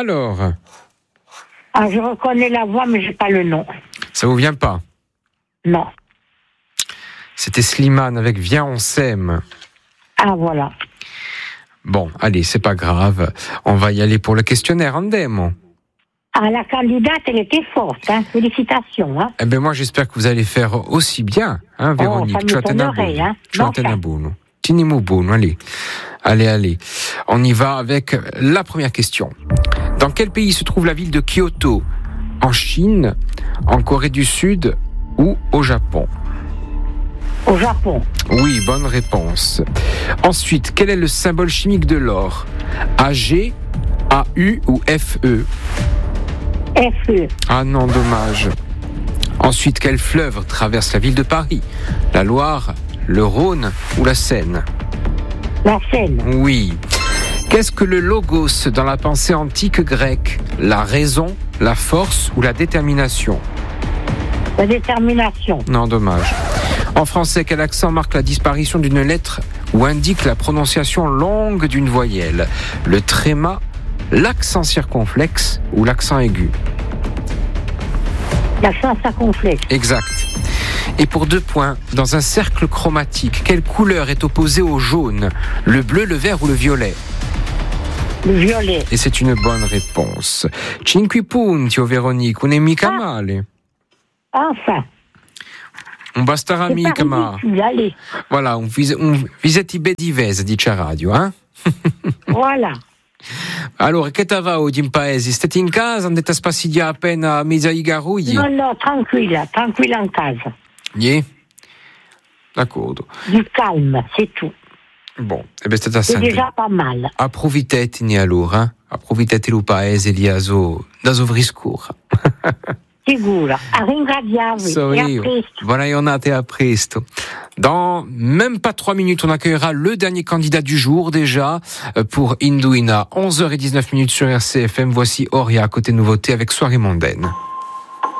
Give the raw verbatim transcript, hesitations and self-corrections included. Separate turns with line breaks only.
Alors
Ah, je reconnais la voix, mais j'ai pas le nom.
Ça vous vient pas?
Non.
C'était Slimane avec Viens, on s'aime.
Ah, voilà.
Bon, allez, c'est pas grave. On va y aller pour le questionnaire. Andiamo.
Ah, la candidate, elle était forte, hein. Félicitations, hein.
Eh ben moi, j'espère que vous allez faire aussi bien, hein, Véronique.
Oh, ça m'étonnerait, hein.
Buono. Tinimu buono, allez. Allez, allez. On y va avec la première question. Dans quel pays se trouve la ville de Kyoto? En Chine, en Corée du Sud ou au Japon?
Au Japon.
Oui, bonne réponse. Ensuite, quel est le symbole chimique de l'or? A G, A U ou F E?
F E.
Ah non, dommage. Ensuite, quel fleuve traverse la ville de Paris? La Loire, le Rhône ou la Seine?
La Seine.
Oui. Qu'est-ce que le logos dans la pensée antique grecque? La raison, la force ou la détermination?
La détermination.
Non, dommage. En français, quel accent marque la disparition d'une lettre ou indique la prononciation longue d'une voyelle? Le tréma, l'accent circonflexe ou l'accent aigu?
L'accent circonflexe.
Exact. Et pour deux points, dans un cercle chromatique, quelle couleur est opposée au jaune? Le bleu, le vert ou le violet?
Le violet.
Et c'est une bonne réponse. Cinque punti, oh Véronique, non è mica
Ah.
male.
Enfin.
Un bastarà
C'est
mica
pas
ma.
ridicule, allez.
Voilà, un, vis- un viseti bedivese, dice a radio, hein?
Voilà.
Allora, che va oggi in paese? State in casa? Andate a spassidia appena mezza i garugli?
Non, non, tranquille, tranquille en casa.
Yeah. D'accordo.
Du calme, c'est tout.
Bon, e beh, state a
C'est
sentire.
déjà pas mal.
Approfitetene allora, eh? Approfitate lo paese lì a so, da sovriscura.
Sicura. A ringraziarvi.
So
E a
io.
presto.
Buona giornata e a presto. Dans même pas trois minutes, on accueillera le dernier candidat du jour déjà pour Indouina. onze heures dix-neuf minutes sur R C F M. Voici Oria, côté nouveauté avec Soirée mondaine.